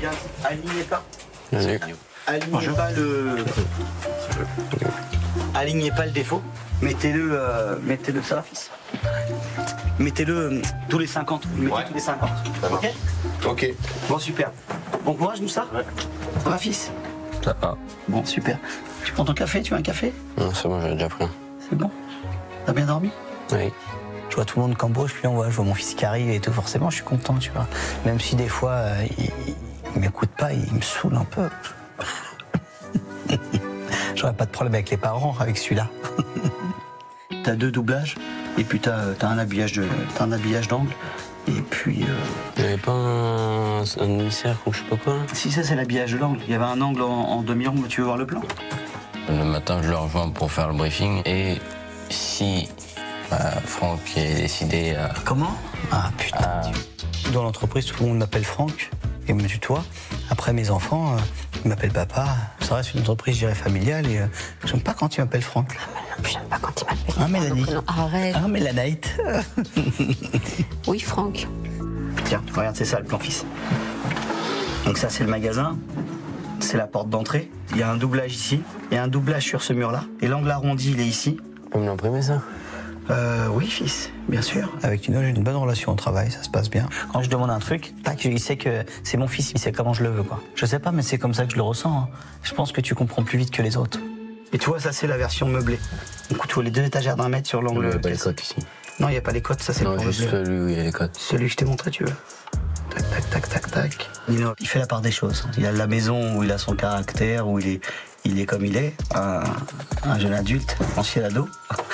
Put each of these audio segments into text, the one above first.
Regarde, alignez pas. Salut. Alignez pas le défaut. Mettez-le ça, fils. Mettez-le tous les 50. Mettez tous les 50. Ok. Ok. Bon, super. Bon courage, Moussa. Ouais. Ça va, fils? Ça va. Bon, super. Tu prends ton café? Tu veux un café? Non, c'est bon, j'avais déjà pris un. C'est bon? T'as bien dormi? Oui. Je vois tout le monde qu'embauche, puis je vois mon fils qui arrive et tout, forcément, je suis content, tu vois. Même si des fois, il m'écoute pas, il me saoule un peu. J'aurais pas de problème avec les parents, avec celui-là. T'as 2 doublages, et puis t'as un habillage d'angle, et puis... Il n'y avait pas un émissaire ou je sais pas quoi là? Si, ça c'est l'habillage de l'angle. Il y avait un angle en demi-rond, tu veux voir le plan? Le matin, je le rejoins pour faire le briefing et si Franck est décidé à... Comment? Ah putain. Dans l'entreprise, tout le monde m'appelle Franck et me tutoie. Après, mes enfants, ils m'appellent papa. Ça reste une entreprise, je dirais, familiale et j'aime pas quand tu m'appelles Franck. J'aime pas quand il m'appelle. Ah, Mélanie. Arrête. Ah, Mélanite. Oui, Franck. Tiens, regarde, c'est ça le plan fils. Donc ça c'est le magasin, c'est la porte d'entrée. Il y a un doublage ici, il y a un doublage sur ce mur-là. Et l'angle arrondi, il est ici. Tu peux me l'imprimer ça? Oui, fils, bien sûr. Avec Tino, j'ai une bonne relation au travail, ça se passe bien. Quand je demande un truc, tac, il sait que c'est mon fils, il sait comment je le veux, quoi. Je sais pas, mais c'est comme ça que je le ressens. Hein. Je pense que tu comprends plus vite que les autres. Et tu vois, ça c'est la version meublée. Donc tu vois les 2 étagères d'1 mètre sur Il n'y l'angle. a pas les cotes ici. Non, il n'y a pas les cotes, ça c'est Non, pour juste meubler. celui où il y a les cotes. Celui que je t'ai montré, tu veux. Tac, tac, tac, tac, tac. Nino, il fait la part des choses. Il a la maison où il a son caractère, où il est comme il est, un jeune adulte, ancien ado.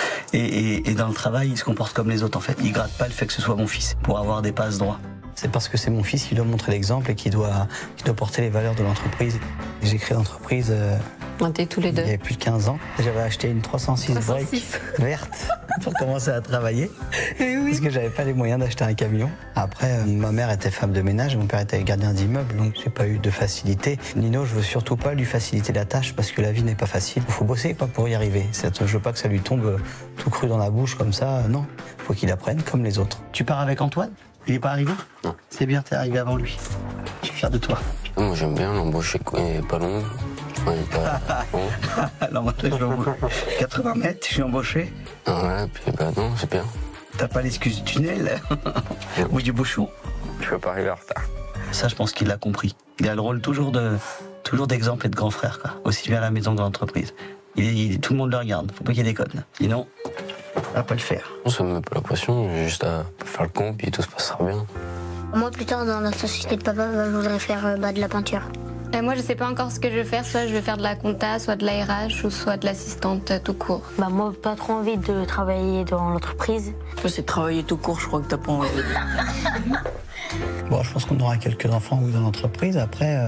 Et dans le travail, il se comporte comme les autres, en fait. Il gratte pas le fait que ce soit mon fils, pour avoir des passes droits. C'est parce que c'est mon fils qui doit montrer l'exemple et qui doit porter les valeurs de l'entreprise. J'ai créé l'entreprise On était tous les il deux. y a plus de 15 ans. J'avais acheté une 306 break 306. verte pour commencer à travailler. Parce que j'avais pas les moyens d'acheter un camion. Après, ma mère était femme de ménage, mon père était gardien d'immeuble, donc j'ai pas eu de facilité. Nino, je veux surtout pas lui faciliter la tâche parce que la vie n'est pas facile. Il faut bosser quoi, pour y arriver. Je veux pas que ça lui tombe tout cru dans la bouche comme ça. Non, il faut qu'il apprenne comme les autres. Tu pars avec Antoine? Il est pas arrivé? Non. C'est bien, t'es arrivé avant lui. Je suis fier de toi. Moi j'aime bien l'embaucher, il est pas long. Enfin, il est pas long. Alors moi, je vais au bout. 80 mètres, je suis embauché. Ah, voilà, puis bah non, c'est bien. T'as pas l'excuse du tunnel ou du bouchon. Je peux pas arriver en retard. Ça, je pense qu'il l'a compris. Il a le rôle toujours d'exemple et de grand frère, quoi. Aussi bien à la maison que dans l'entreprise. Tout le monde le regarde, faut pas qu'il déconne. Sinon, on va pas le faire. Non, ça me met pas la pression, j'ai juste à faire le con, puis tout se passera bien. Moi, plus tard, dans la société de papa, je voudrais faire de la peinture. Moi, je sais pas encore ce que je vais faire. Soit je vais faire de la compta, soit de l'ARH ou soit de l'assistante tout court. Moi, pas trop envie de travailler dans l'entreprise. C'est travailler tout court, je crois que t'as pas envie. Bon, je pense qu'on aura quelques enfants oui, dans l'entreprise. Après,